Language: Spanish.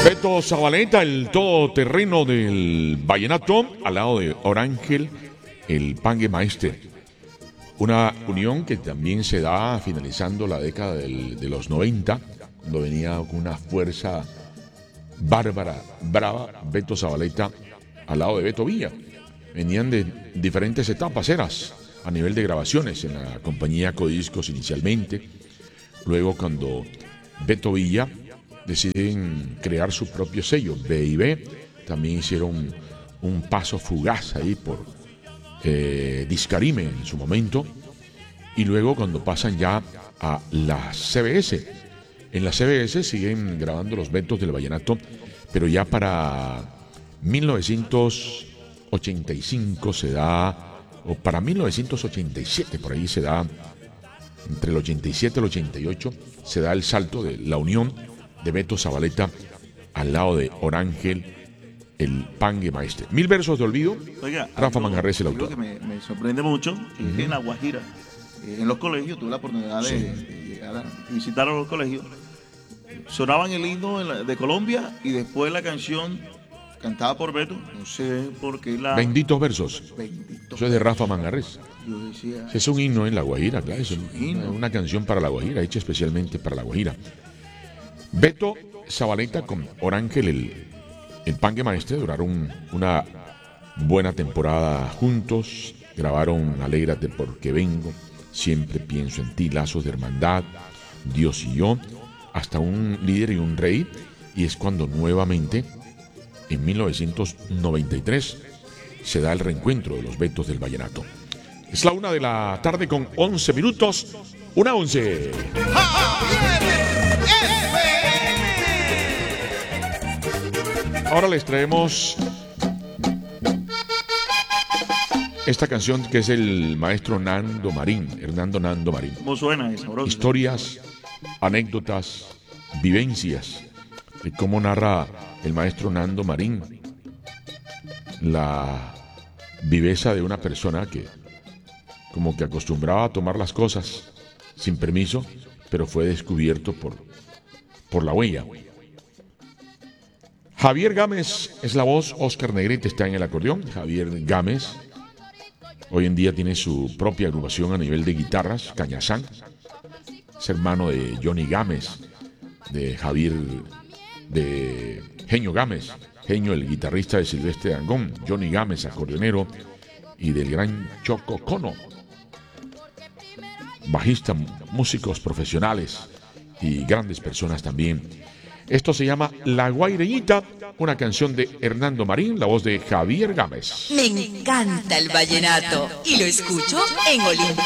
Beto Zabaleta, el todoterreno del vallenato, al lado de Orángel, el pangue maestre. Una unión que también se da finalizando la década de los 90, cuando venía con una fuerza bárbara, brava, Beto Zabaleta al lado de Beto Villa. Venían de diferentes etapas, eras, a nivel de grabaciones en la compañía Codiscos inicialmente. Luego, cuando Beto Villa deciden crear su propio sello, B&B, también hicieron un paso fugaz ahí por Discarime en su momento. Y luego, cuando pasan ya a la CBS, en la CBS siguen grabando los Betos del vallenato, pero ya para 1985 se da, o para 1987 por ahí se da, entre el 87 y el 88 se da el salto de la unión de Beto Zabaleta al lado de Orángel, el pangue maestre. 1000 versos de olvido. Oiga, Rafa Manjarrés, el autor. Algo que me sorprende mucho es que en La Guajira, en los colegios, tuve la oportunidad de llegar a visitar a los colegios, sonaban el himno de Colombia y después la canción cantada por Beto, no sé por qué la... Benditos versos. Bendito. Eso es de Rafa Manjarres. Yo decía... Es un himno en La Guajira, claro. Es himno. una canción para La Guajira, hecha especialmente para La Guajira. Beto Zabaleta con Orángel, el pangue maestre, duraron una buena temporada juntos. Grabaron Alégrate porque vengo, Siempre pienso en ti, Lazos de hermandad, Dios y yo, hasta Un líder y un rey. Y es cuando nuevamente, en 1993, se da el reencuentro de los Betos del vallenato. Es la 1 de la tarde con 11 minutos. 1:11. Ahora les traemos esta canción que es el maestro Nando Marín, Hernando Nando Marín. ¿Cómo suena esa, bro? Historias, anécdotas, vivencias de cómo narra el maestro Nando Marín la viveza de una persona que como que acostumbraba a tomar las cosas sin permiso, pero fue descubierto por la huella. Javier Gámez es la voz, Oscar Negrete está en el acordeón. Javier Gámez hoy en día tiene su propia agrupación a nivel de guitarras, Cañazán. Es hermano de Johnny Gámez, de Javier, de Genio Gámez. Genio, el guitarrista de Silvestre Dangond, Johnny Gámez, acordeonero, y del gran Choco Cono, bajista, músicos profesionales y grandes personas también. Esto se llama La Guaireñita, una canción de Hernando Marín, la voz de Javier Gámez. Me encanta el vallenato y lo escucho en Olimpia.